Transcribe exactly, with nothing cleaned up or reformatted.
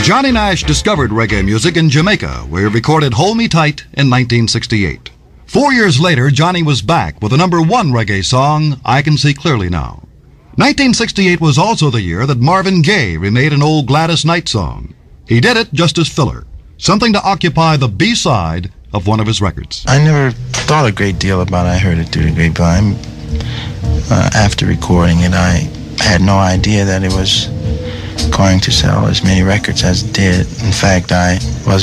Johnny Nash discovered reggae music in Jamaica, where he recorded Hold Me Tight in nineteen sixty-eight. Four years later, Johnny was back with the number one reggae song, I Can See Clearly Now. nineteen sixty-eight was also the year that Marvin Gaye remade an old Gladys Knight song. He did it just as filler, something to occupy the B-side of one of his records. I never thought a great deal about I Heard It Through the Grapevine. Uh, after recording it, I had no idea that it was going to sell as many records as it did. In fact, I wasn't